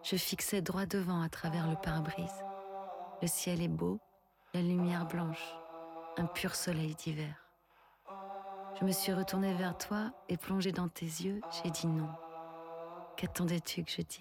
Je fixais droit devant à travers le pare-brise. Le ciel est beau, la lumière blanche, un pur soleil d'hiver. Je me suis retournée vers toi et plongée dans tes yeux, j'ai dit non. Qu'attendais-tu que je dise ?